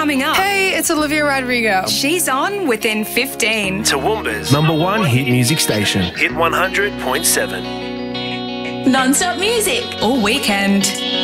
coming up. Hey, it's Olivia Rodrigo. She's on within 15. Toowoomba's #1 hit music station. Hit 100.7. Non-stop music All weekend.